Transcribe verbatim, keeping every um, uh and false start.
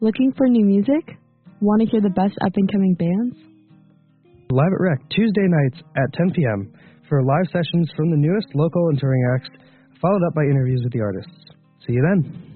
Looking for new music? Want to hear the best up-and-coming bands? Live at Rec, Tuesday nights at ten p.m. for live sessions from the newest local and touring acts, followed up by interviews with the artists. See you then.